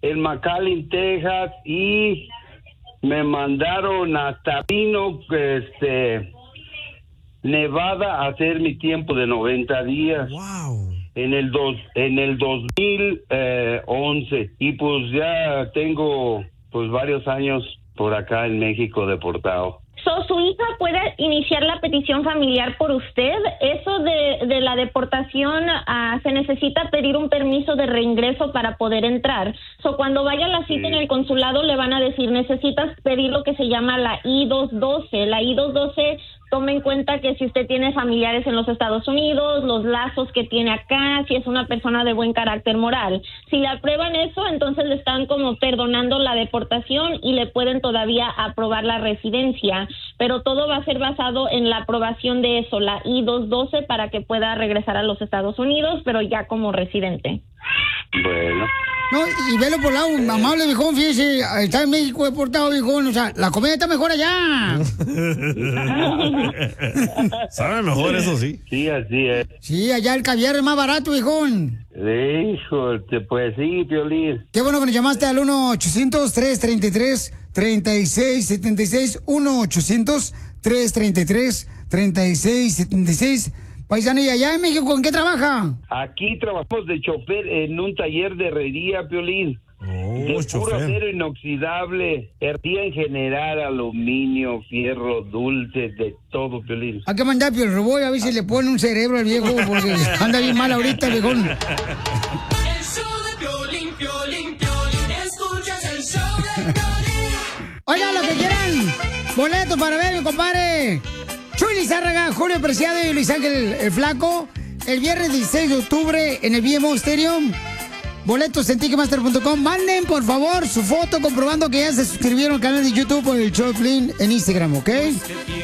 en McAllen, Texas, y me mandaron hasta Reno, Nevada, a hacer mi tiempo de 90 días. Wow. En el 2011. Y pues ya tengo pues varios años por acá en México deportado. ¿Su hija puede iniciar la petición familiar por usted? Eso de la deportación, se necesita pedir un permiso de reingreso para poder entrar. Cuando vaya a la cita en el consulado le van a decir, necesitas pedir lo que se llama la I-212. La I-212 toma en cuenta que si usted tiene familiares en los Estados Unidos, los lazos que tiene acá, si es una persona de buen carácter moral. Si le aprueban eso, entonces le están como perdonando la deportación y le pueden todavía aprobar la residencia. Pero todo va a ser basado en la aprobación de eso, la I-212, para que pueda regresar a los Estados Unidos, pero ya como residente. Bueno. No, y velo por lado, amable, viejón, fíjese, está en México deportado, viejón, o sea, la comida está mejor allá. Sabe mejor, eso sí. Sí, así es. Sí, allá el caviar es más barato, viejón. Hijo, pues sí, Piolín. Qué bueno que nos llamaste al 1-800-333-3676, 1-800-333-3676. Paisano, ¿y allá en México en qué trabaja? Aquí trabajamos de chofer en un taller de herrería, Piolín. De puro acero inoxidable, herrería en general, aluminio, fierro, dulces, de todo, Piolín. Hay que mandar Pio el robot a ver si le pone un cerebro al viejo, porque anda bien mal ahorita, viejón. Oigan, lo que quieran, boletos para ver, mi compadre Chuy Lizárraga, Julio Preciado y Luis Ángel el Flaco, el viernes 16 de octubre en el BMO Stadium. Boletos en Ticketmaster.com. Manden, por favor, su foto comprobando que ya se suscribieron al canal de YouTube por el show de Piolín en Instagram, ¿ok?